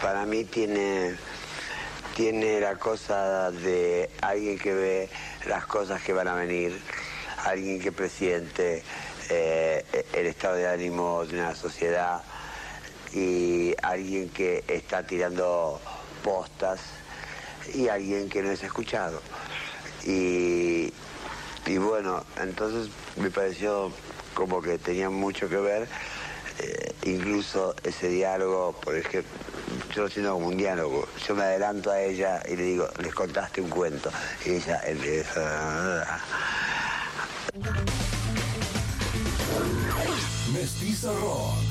para mí tiene la cosa de alguien que ve las cosas que van a venir, alguien que presiente el estado de ánimo de una sociedad y alguien que está tirando postas y alguien que no es escuchado. Y bueno, entonces me pareció como que tenía mucho que ver, incluso ese diálogo, porque yo lo siento como un diálogo. Yo me adelanto a ella y le digo, les contaste un cuento. Y ella empieza... Mestiza Rock.